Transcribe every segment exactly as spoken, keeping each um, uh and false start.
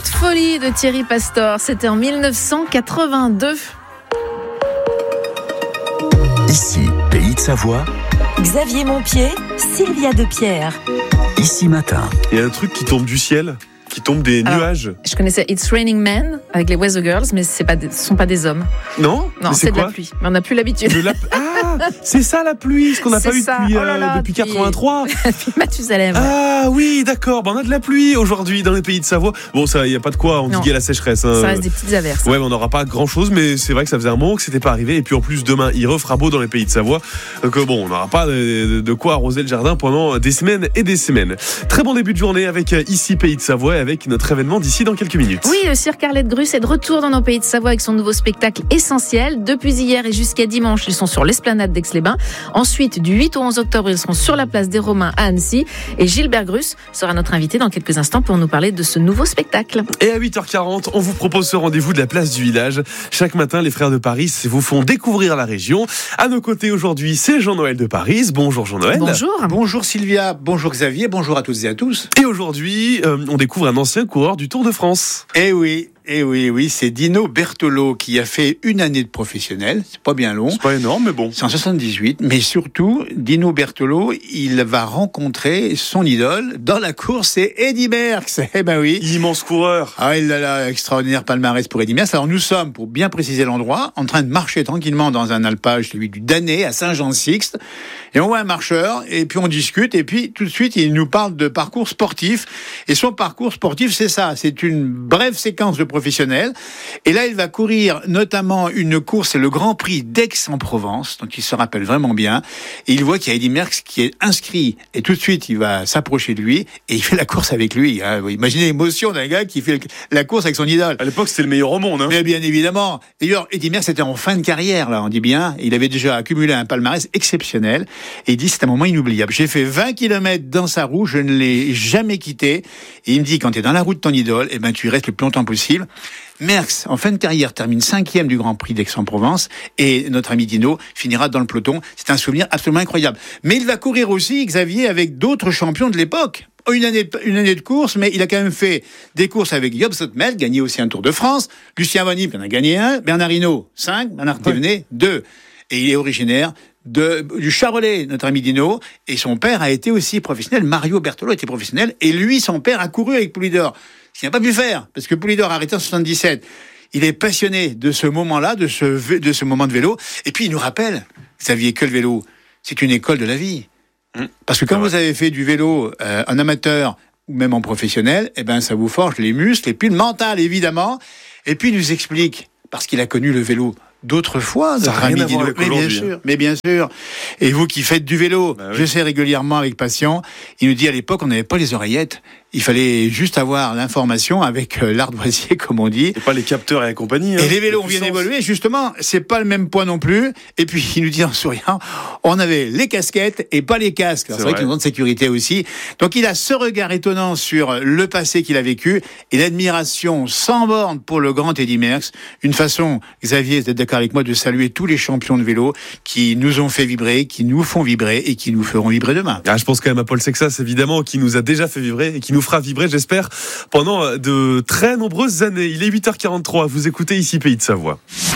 Coup de folie de Thierry Pastor, c'était en dix-neuf cent quatre-vingt-deux. Ici, Pays de Savoie. Xavier Montpied, Sylvia Depierre. Ici Matin. Il y a un truc qui tombe du ciel, qui tombe des Alors, nuages. Je connaissais It's Raining Men avec les Weather Girls, mais c'est pas des, ce sont pas des hommes. Non, Non, mais c'est, c'est de la quoi pluie. Mais on n'a plus l'habitude. De la... Ah, c'est ça la pluie, ce qu'on n'a C'est pas eu ça. depuis, Oh là là, euh, depuis depuis- quatre-vingt-trois. Puis Mathusalem. Ah oui, d'accord. Bah, on a de la pluie aujourd'hui dans les pays de Savoie. Bon, ça, il n'y a pas de quoi endiguer Non. la sécheresse. Hein. Ça reste des petites averses. Ouais, mais on n'aura pas grand chose, mais c'est vrai que ça faisait un moment que c'était pas arrivé. Et puis en plus, demain, il refera beau dans les pays de Savoie. Donc euh, bon, on n'aura pas de, de quoi arroser le jardin pendant des semaines et des semaines. Très bon début de journée avec euh, Ici Pays de Savoie, avec notre événement d'ici dans quelques minutes. Oui, le cirque Arlette Grus est de retour dans nos pays de Savoie avec son nouveau spectacle Essentiel. Depuis hier et jusqu'à dimanche, ils sont sur l'esplanade d'Aix-les-Bains. Ensuite, du huit au onze octobre, ils seront sur la place des Romains à Annecy. Et Gilbert Grus sera notre invité dans quelques instants pour nous parler de ce nouveau spectacle. Et à huit heures quarante, on vous propose ce rendez-vous de la place du village. Chaque matin, les frères de Paris vous font découvrir la région. À nos côtés aujourd'hui, c'est Jean-Noël de Paris. Bonjour Jean-Noël. Bonjour. Bonjour Sylvia, bonjour Xavier, bonjour à toutes et à tous. Et aujourd'hui, euh, on découvre un ancien coureur du Tour de France. Eh oui, eh oui, oui, c'est Dino Bertolo qui a fait une année de professionnel, c'est pas bien long. C'est pas énorme, mais bon. C'est en soixante-dix-huit, mais surtout, Dino Bertolo, il va rencontrer son idole dans la course, c'est Eddy Merckx. Eh ben oui. Immense coureur. Ah, il a là, extraordinaire palmarès pour Eddy Merckx. Alors nous sommes, pour bien préciser l'endroit, en train de marcher tranquillement dans un alpage, celui du Danet, à Saint-Jean-de-Sixte. Et on voit un marcheur, et puis on discute, et puis tout de suite, il nous parle de parcours sportif. Et son parcours sportif, c'est ça, c'est une brève séquence de professionnel. Et là, il va courir notamment une course, c'est le Grand Prix d'Aix-en-Provence, donc il se rappelle vraiment bien. Et il voit qu'il y a Eddy Merckx qui est inscrit. Et tout de suite, il va s'approcher de lui, et il fait la course avec lui. Hein. Imaginez l'émotion d'un gars qui fait la course avec son idole. À l'époque, c'était le meilleur au monde. Hein. Mais bien évidemment. D'ailleurs, Eddy Merckx était en fin de carrière, là, on dit bien. Il avait déjà accumulé un palmarès exceptionnel. Et il dit, c'est un moment inoubliable. J'ai fait vingt kilomètres dans sa roue, je ne l'ai jamais quitté. Et il me dit, quand tu es dans la roue de ton idole, eh ben, tu restes le plus longtemps possible. Merckx, en fin de carrière, termine cinquième du Grand Prix d'Aix-en-Provence. Et notre ami Dino finira dans le peloton. C'est un souvenir absolument incroyable. Mais il va courir aussi, Xavier, avec d'autres champions de l'époque. Une année, une année de course, mais il a quand même fait des courses avec Job Zoetemelk, gagné aussi un Tour de France. Lucien Van Impe en a gagné un. Bernard Hinault, cinq. Bernard Thévenet, deux. Et il est originaire de, du Charolais, notre ami Dino. Et son père a été aussi professionnel. Mario Bertolo était professionnel. Et lui, son père, a couru avec Poulidor. Ce qu'il n'a pas pu faire, parce que Poulidor a arrêté en soixante-dix-sept. Il est passionné de ce moment-là, de ce, de ce moment de vélo. Et puis, il nous rappelle, Xavier, que le vélo, c'est une école de la vie. Parce que quand vous avez fait du vélo euh, en amateur ou même en professionnel, eh ben ça vous forge les muscles et puis le mental évidemment. Et puis il nous explique, parce qu'il a connu le vélo d'autres fois, Ça notre a rien ami à voir Dino. avec Mais bien aujourd'hui, sûr, mais bien sûr. Et vous qui faites du vélo, Bah oui. je sais régulièrement avec passion, il nous dit à l'époque on n'avait pas les oreillettes. Il fallait juste avoir l'information avec euh, l'ardoisier, comme on dit. Et pas les capteurs et la compagnie. Hein. Et les vélos La ont bien puissance. évolué, justement, c'est pas le même poids non plus. Et puis, il nous dit en souriant, on avait les casquettes et pas les casques. Alors, C'est C'est vrai vrai. qu'il y a une grande sécurité aussi. Donc, il a ce regard étonnant sur le passé qu'il a vécu et l'admiration sans borne pour le grand Eddy Merckx. Une façon, Xavier, vous êtes d'accord avec moi, de saluer tous les champions de vélo qui nous ont fait vibrer, qui nous font vibrer et qui nous feront vibrer demain. Ah, je pense quand même à Paul Sexas, évidemment, qui nous a déjà fait vibrer et qui nous fera vibrer, j'espère, pendant de très nombreuses années. Il est huit heures quarante-trois, vous écoutez Ici Pays de Savoie.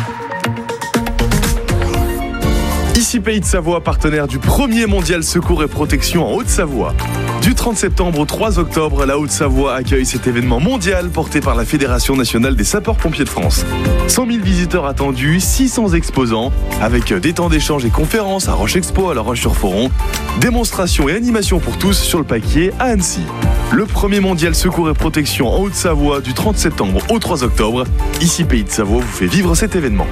Ici Pays de Savoie, partenaire du premier mondial secours et protection en Haute-Savoie. Du trente septembre au trois octobre, la Haute-Savoie accueille cet événement mondial porté par la Fédération nationale des sapeurs-pompiers de France. cent mille visiteurs attendus, six cents exposants, avec des temps d'échange et conférences à Roche Expo, à La Roche-sur-Foron, démonstrations et animations pour tous sur le Paquier à Annecy. Le premier mondial secours et protection en Haute-Savoie du trente septembre au trois octobre. Ici Pays de Savoie vous fait vivre cet événement.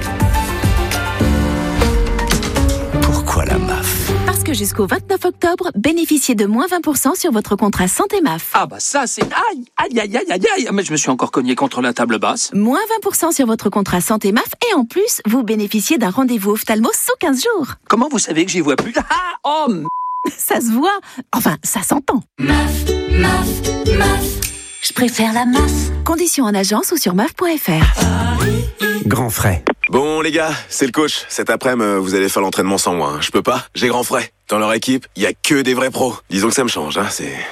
Pourquoi la M A F ? Parce que jusqu'au vingt-neuf octobre, bénéficiez de moins vingt pour cent sur votre contrat Santé M A F. Ah bah ça c'est... Aïe, aïe, aïe, aïe, aïe, aïe. Mais je me suis encore cogné contre la table basse. Moins vingt pour cent sur votre contrat Santé M A F et en plus, vous bénéficiez d'un rendez-vous ophtalmo sous quinze jours. Comment vous savez que j'y vois plus? Ah, oh, m- Ça se voit. Enfin, ça s'entend. M A F, M A F, M A F. Je préfère la M A F. Conditions en agence ou sur M A F point F R. Grand frais. Bon les gars, c'est le coach. Cet après-midi, vous allez faire l'entraînement sans moi. hein. Je peux pas, j'ai grand frais. Dans leur équipe, il y a que des vrais pros. Disons que ça me change, hein, c'est...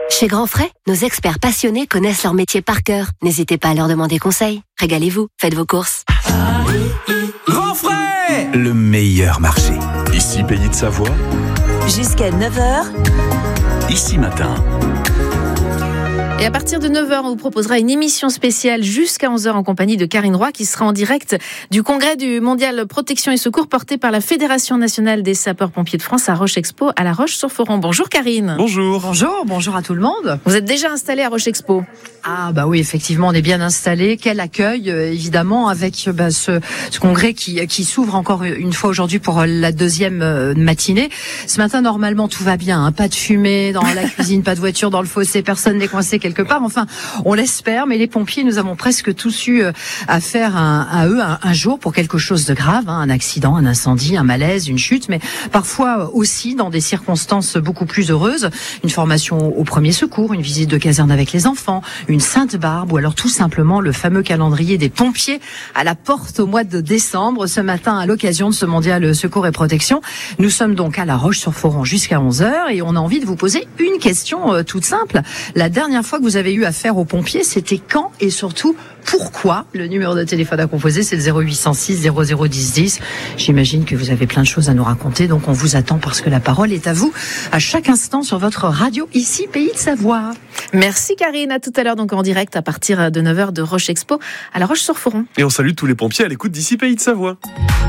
Chez Grand Frais, nos experts passionnés connaissent leur métier par cœur. N'hésitez pas à leur demander conseil. Régalez-vous, faites vos courses. Grand Frais, le meilleur marché. Ici, Pays de Savoie. Jusqu'à neuf heures. Ici Matin. Et à partir de neuf heures, on vous proposera une émission spéciale jusqu'à onze heures en compagnie de Karine Roy qui sera en direct du congrès du Mondial Protection et Secours porté par la Fédération Nationale des Sapeurs-Pompiers de France à Roche Expo à La Roche-sur-Foron. Bonjour Karine. Bonjour. Bonjour, bonjour à tout le monde. Vous êtes déjà installée à Roche Expo. Ah bah oui, effectivement, on est bien installé. Quel accueil, euh, évidemment, avec bah, ce, ce congrès qui, qui s'ouvre encore une fois aujourd'hui pour la deuxième euh, matinée. Ce matin, normalement, tout va bien. Hein. Pas de fumée dans la cuisine, pas de voiture dans le fossé, personne n'est coincé quelque part. Enfin, on l'espère, mais les pompiers, nous avons presque tous eu affaire à, à eux un, un jour pour quelque chose de grave, hein, un accident, un incendie, un malaise, une chute, mais parfois aussi dans des circonstances beaucoup plus heureuses. Une formation au premier secours, une visite de caserne avec les enfants, une sainte barbe ou alors tout simplement le fameux calendrier des pompiers à la porte au mois de décembre. Ce matin, à l'occasion de ce mondial secours et protection, nous sommes donc à La Roche-sur-Foron jusqu'à onze heures et on a envie de vous poser une question euh, toute simple. La dernière fois que vous avez eu affaire aux pompiers, c'était quand et surtout pourquoi? Le numéro de téléphone à composer, c'est le zéro huit cent six zéro zéro dix dix. J'imagine que vous avez plein de choses à nous raconter, donc on vous attend parce que la parole est à vous à chaque instant sur votre radio, ici Pays de Savoie. Merci Karine, à tout à l'heure donc en direct à partir de neuf heures de Roche Expo à La Roche-sur-Foron. Et on salue tous les pompiers à l'écoute d'ici Pays de Savoie.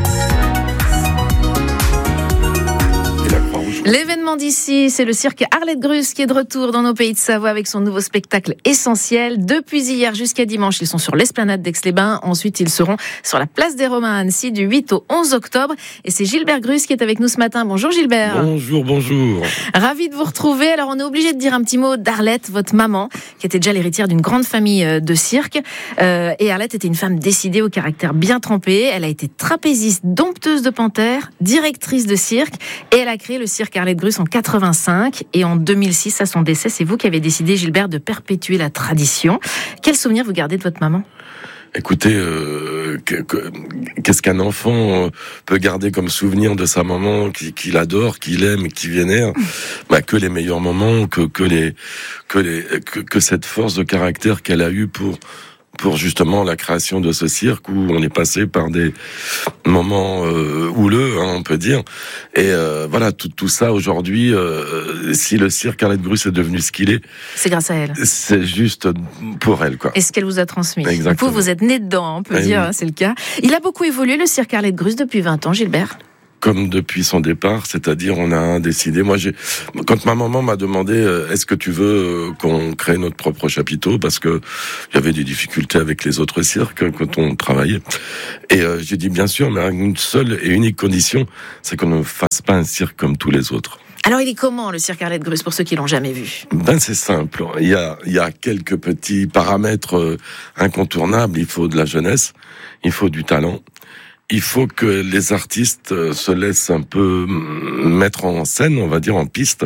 L'événement d'ici, c'est le cirque Arlette Grus qui est de retour dans nos Pays de Savoie avec son nouveau spectacle Essentiel. Depuis hier jusqu'à dimanche, ils sont sur l'esplanade d'Aix-les-Bains. Ensuite, ils seront sur la place des Romains à Annecy du huit au onze octobre. Et c'est Gilbert Grus qui est avec nous ce matin. Bonjour Gilbert. Bonjour, bonjour. Ravi de vous retrouver. Alors, on est obligé de dire un petit mot d'Arlette, votre maman, qui était déjà l'héritière d'une grande famille de cirque. Euh, et Arlette était une femme décidée, au caractère bien trempé. Elle a été trapéziste, dompteuse de panthères, directrice de cirque. Et elle a créé le cirque Arlette Grus en quatre-vingt-cinq et en deux mille six, à son décès, c'est vous qui avez décidé, Gilbert, de perpétuer la tradition. Quel souvenir vous gardez de votre maman ? Écoutez, euh, que, que, qu'est-ce qu'un enfant peut garder comme souvenir de sa maman, qui, qui l'adore, qui l'aime, qui vénère ? Bah, que les meilleurs moments, que, que les, que les, que, que cette force de caractère qu'elle a eue pour pour justement la création de ce cirque où on est passé par des moments euh, houleux, hein, on peut dire. Et euh, voilà, tout, tout ça aujourd'hui, euh, si le cirque Arlette Grus est devenu ce qu'il est, c'est grâce à elle. C'est juste pour elle, quoi. Et ce qu'elle vous a transmis. Exactement. Vous, vous êtes né dedans, on peut Et dire, oui. hein, c'est le cas. Il a beaucoup évolué, le cirque Arlette Grus, depuis vingt ans, Gilbert. Comme depuis son départ, c'est-à-dire on a décidé. Moi, j'ai quand ma maman m'a demandé euh, est-ce que tu veux euh, qu'on crée notre propre chapiteau, parce que il y avait des difficultés avec les autres cirques quand on travaillait. Et euh, j'ai dit bien sûr, mais avec une seule et unique condition, c'est qu'on ne fasse pas un cirque comme tous les autres. Alors, il est comment, le cirque Arlette Grus, pour ceux qui l'ont jamais vu ? Ben, c'est simple. Il y a, il y a quelques petits paramètres euh, incontournables. Il faut de la jeunesse, il faut du talent. Il faut que les artistes se laissent un peu mettre en scène, on va dire en piste,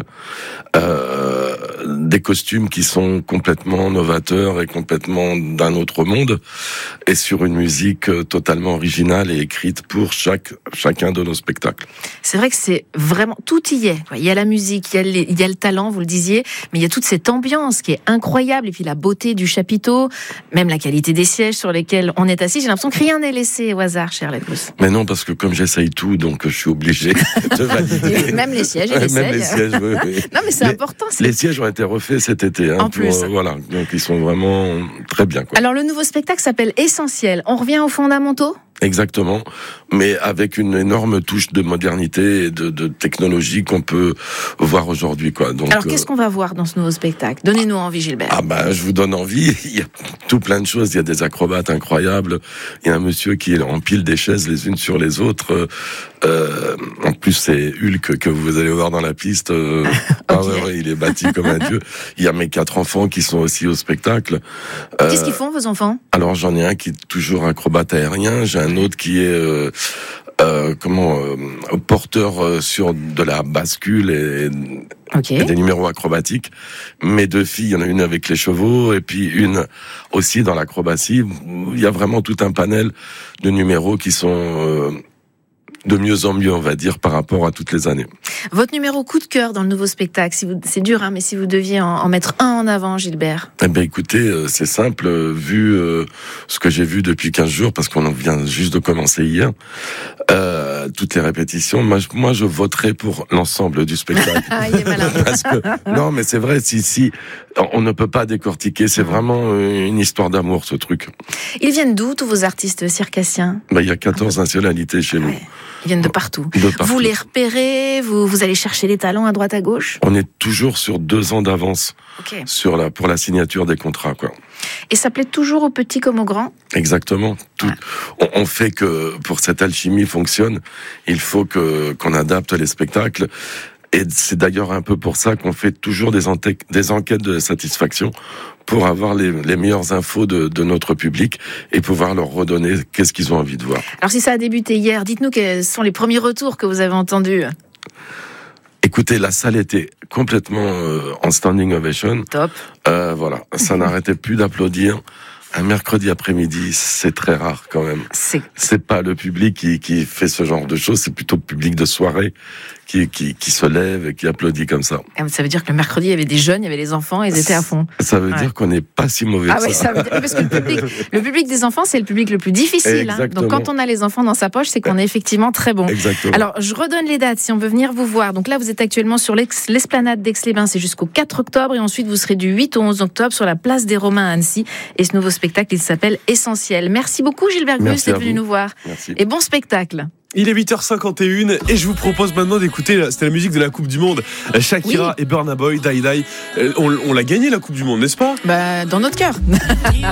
euh, des costumes qui sont complètement novateurs et complètement d'un autre monde, et sur une musique totalement originale et écrite pour chaque chacun de nos spectacles. C'est vrai que c'est vraiment, tout y est, quoi. Il y a la musique, il y a, les, il y a le talent, vous le disiez, mais il y a toute cette ambiance qui est incroyable, et puis la beauté du chapiteau, même la qualité des sièges sur lesquels on est assis. J'ai l'impression que rien n'est laissé au hasard chez Arlette Grus. Mais non, parce que comme j'essaye tout, donc je suis obligé de valider. Même les sièges, il Même essaye. les sièges, oui, oui. Non, mais c'est les, important. C'est... Les sièges ont été refaits cet été. Hein, en pour, plus. Euh, voilà, donc ils sont vraiment très bien, quoi. Alors, le nouveau spectacle s'appelle Essentiel. On revient aux fondamentaux ? Exactement, mais avec une énorme touche de modernité et de, de technologie qu'on peut voir aujourd'hui, quoi. Donc, alors, qu'est-ce qu'on va voir dans ce nouveau spectacle ? Donnez-nous envie, Gilbert. Ah bah, je vous donne envie. Il y a tout plein de choses. Il y a des acrobates incroyables. Il y a un monsieur qui empile des chaises les unes sur les autres. Euh, en plus, c'est Hulk que vous allez voir dans la piste. Euh, okay. Ah ouais, ouais, il est bâti comme un dieu. Il y a mes quatre enfants qui sont aussi au spectacle. Euh, qu'est-ce qu'ils font, vos enfants ? Alors, j'en ai un qui est toujours acrobate aérien. J'ai un autre qui est euh, euh, comment euh, porteur euh, sur de la bascule et, okay. et des numéros acrobatiques. Mes deux filles, il y en a une avec les chevaux et puis une aussi dans l'acrobatie. Il y a vraiment tout un panel de numéros qui sont euh, de mieux en mieux, on va dire, par rapport à toutes les années. Votre numéro coup de cœur dans le nouveau spectacle, si vous, c'est dur, hein, mais si vous deviez en, en mettre un en avant, Gilbert. Eh ben, écoutez, euh, c'est simple, euh, vu euh, ce que j'ai vu depuis quinze jours, parce qu'on en vient juste de commencer hier, euh, toutes les répétitions, moi, je, moi, je voterai pour l'ensemble du spectacle. Ah, il est malin. Parce que, non, mais c'est vrai, si, si, on ne peut pas décortiquer, c'est vraiment euh, une histoire d'amour, ce truc. Ils viennent d'où, tous vos artistes circassiens? Ben, il y a quatorze nationalités chez nous. Ouais. Ils viennent de partout. de partout. Vous les repérez, vous, vous allez chercher les talents à droite à gauche? On est toujours sur deux ans d'avance Okay. sur la, pour la signature des contrats, quoi. Et ça plaît toujours aux petits comme aux grands? Exactement. Tout, on, on fait que pour que cette alchimie fonctionne, il faut que qu'on adapte les spectacles. Et c'est d'ailleurs un peu pour ça qu'on fait toujours des, enquêtes, des enquêtes de satisfaction pour avoir les, les meilleures infos de, de notre public et pouvoir leur redonner qu'est-ce qu'ils ont envie de voir. Alors si ça a débuté hier, dites-nous quels sont les premiers retours que vous avez entendus. Écoutez, la salle était complètement euh, en standing ovation. Top. Euh, voilà, ça n'arrêtait plus d'applaudir. Un mercredi après-midi, c'est très rare quand même. C'est, c'est pas le public qui, qui fait ce genre de choses, c'est plutôt le public de soirée qui, qui, qui se lève et qui applaudit comme ça. Ça veut dire que le mercredi, il y avait des jeunes, il y avait les enfants, ils étaient à fond. Ça veut ouais. dire qu'on n'est pas si mauvais ah que ouais, ça. ça veut dire, parce que le public, le public des enfants, c'est le public le plus difficile. Hein. Donc quand on a les enfants dans sa poche, c'est qu'on est effectivement très bon. Exactement. Alors, je redonne les dates si on veut venir vous voir. Donc là, vous êtes actuellement sur l'esplanade d'Aix-les-Bains, c'est jusqu'au quatre octobre, et ensuite vous serez du huit au onze octobre sur la place des Romains à Annecy. Et ce nouveau spectacle, il s'appelle Essentiel. Merci beaucoup Gilbert Gus d'être venu nous voir. Merci. Et bon spectacle. Il est huit heures cinquante et une et je vous propose maintenant d'écouter, c'était la musique de la Coupe du Monde, Shakira oui. et Burna Boy, Die Die. On, on l'a gagné la Coupe du Monde, n'est-ce pas? Bah, dans notre cœur.